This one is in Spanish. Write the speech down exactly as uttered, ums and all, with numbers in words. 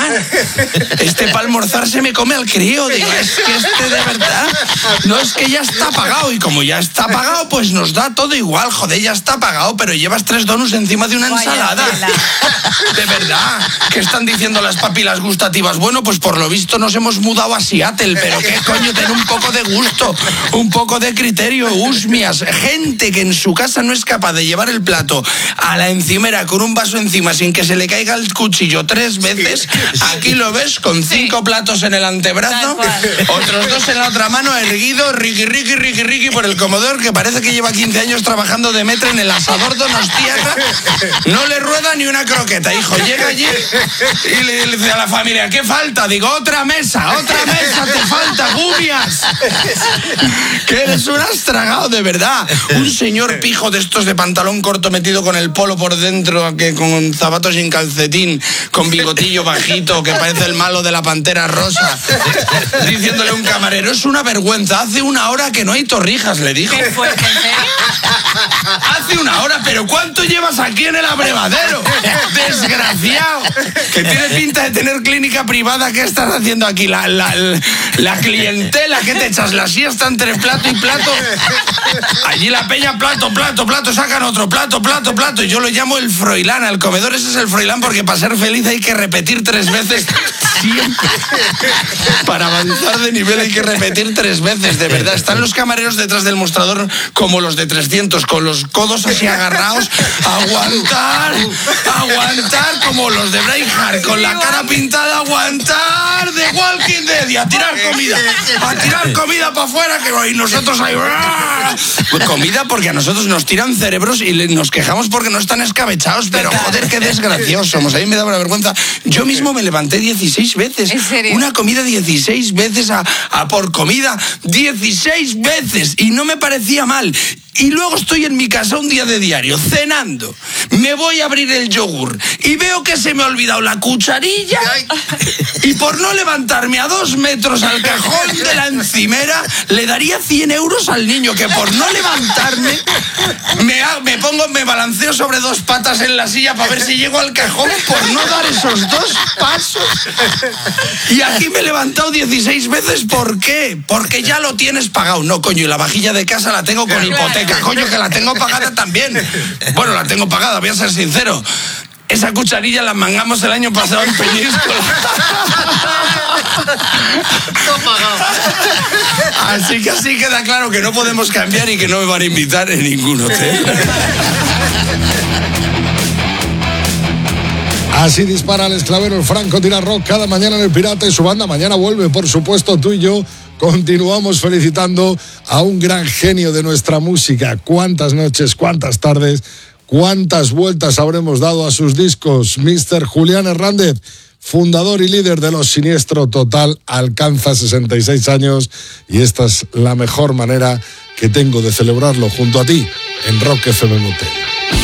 almorzar. Este para almorzar se me come al crío. Digo, es que este de verdad, no, es que ya está pagado. Y como ya está pagado, pues nos da todo igual. Joder, ya está pagado, pero llevas tres donuts encima de una ensalada. De verdad. ¿Qué están diciendo las papilas gustativas? Bueno, pues por lo visto nos hemos mudado a Seattle, pero qué coño, ten un poco de gusto, un poco de criterio, usmias. Gente que en su casa no es capaz de llevar el plato a la encimera con un vaso encima sin que se le caiga el cuchillo tres veces. Aquí lo ves con cinco platos en el antebrazo, otros dos en la otra mano, erguido, riqui, riqui, riqui, riqui por el comedor, que parece que lleva quince años trabajando de metro en el asador donostiarra. No le rueda ni una croqueta, hijo. Llega allí y le, le dice a la familia, ¿qué falta? Digo, otra mesa, otra mesa, te falta, gumias. Que eres un astragado, de verdad. Un señor pijo de estos de pantalón corto metido con el polo por dentro, que con zapatos sin calcetín, con bigotillo bajito, que parece el malo de la Pantera Rosa, diciéndole a un camarero, es una vergüenza, hace una hora que no hay torrijas, le dijo. ¿Qué fue? Hace una hora, pero ¿cuánto llevas aquí en el abrevadero? Desgraciado. Que tiene pinta de tener clínica privada. ¿Qué estás haciendo aquí? La, la, la clientela, ¿qué te echas? La siesta entre plato y plato. Allí la peña, plato, plato, plato, sacan otro, plato, plato, plato. Y yo lo llamo el Froilán. Al comedor ese es el Froilán, porque para ser feliz hay que repetir tres veces siempre. Para avanzar de nivel hay que repetir tres veces, de verdad. Están los camareros detrás del mostrador como los de trescientos, con los codos así agarrados. Aguantar, aguantar, como los de Braveheart, con la cara pintada, aguantar de Walking Dead y a tirar comida, a tirar comida para afuera, que hoy nosotros ahí... Comida porque a nosotros nos tiran cerebros y nos quejamos porque no están escabechados, pero joder, qué desgraciosos somos. A mí me da una vergüenza. Yo mismo me levanté dieciséis veces. ¿En serio? Una comida dieciséis veces a, a por comida, dieciséis veces, y no me parecía mal. Y luego estoy en mi casa un día de diario, cenando. Me voy a abrir el yogur y veo que se me ha olvidado la cucharilla. Y por no levantarme a dos metros al cajón de la encimera, le daría cien euros al niño, que por no levantarme me, ha, me pongo, me balanceo sobre dos patas en la silla para ver si llego al cajón por no dar esos dos pasos. Y aquí me he levantado dieciséis veces. ¿Por qué? Porque ya lo tienes pagado. No, coño, y la vajilla de casa la tengo con hipoteca. Coño, que la tengo pagada también. Bueno, la tengo pagada, voy a ser sincero. Esa cucharilla la mangamos el año pasado en Peñíscola. Así que así queda claro que no podemos cambiar y que no me van a invitar en ningún hotel. Así dispara el esclavero el Franco Tira Rock cada mañana en El Pirata y su banda. Mañana vuelve, por supuesto, tú y yo continuamos felicitando a un gran genio de nuestra música. Cuántas noches, cuántas tardes, cuántas vueltas habremos dado a sus discos. mister Julián Hernández, fundador y líder de Los Siniestro Total, alcanza sesenta y seis años y esta es la mejor manera que tengo de celebrarlo junto a ti en Rock F M Motel.